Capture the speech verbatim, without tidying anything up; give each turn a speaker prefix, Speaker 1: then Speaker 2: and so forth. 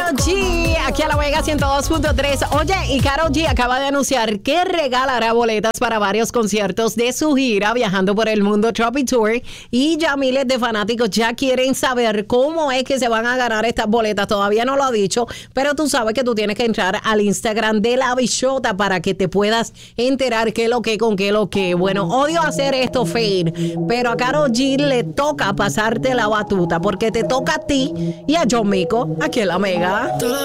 Speaker 1: Karol G, aquí a la Mega ciento dos punto tres. Oye, y Karol G acaba de anunciar que regalará boletas para varios conciertos de su gira Viajando por el Mundo Tropi Tour. Y ya miles de fanáticos ya quieren saber cómo es que se van a ganar estas boletas. Todavía no lo ha dicho, pero tú sabes que tú tienes que entrar al Instagram de La Bichota para que te puedas enterar qué lo que, con qué lo que. Bueno, odio hacer esto, Fade, pero a Karol G le toca pasarte la batuta porque te toca a ti y a John Mico aquí en la Mega.